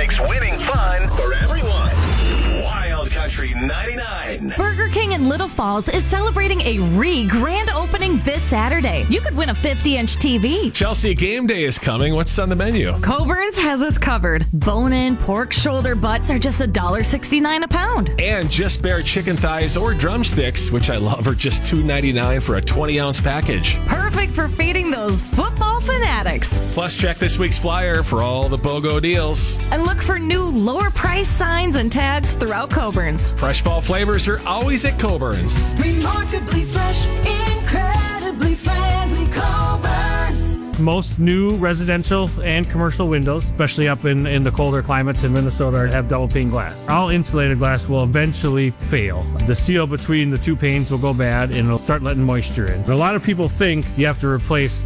makes winning fun for everyone. Wild Country 99. Burger King in Little Falls is celebrating a grand opening this Saturday. You could win a 50-inch TV. Chelsea, game day is coming. What's on the menu? Coburn's has us covered. Bone-in pork shoulder butts are just $1.69 a pound. And Just Bare chicken thighs or drumsticks, which I love, are just $2.99 for a 20-ounce package. Perfect for feeding those football fanatics. Plus, check this week's flyer for all the BOGO deals. And look for new lower price signs and tags throughout Coburn's. Fresh fall flavors are always at Coburn's. Remarkably fresh, incredibly friendly Coburn's. Most new residential and commercial windows, especially up in the colder climates in Minnesota, have double pane glass. All insulated glass will eventually fail. The seal between the two panes will go bad and it'll start letting moisture in. But a lot of people think you have to replace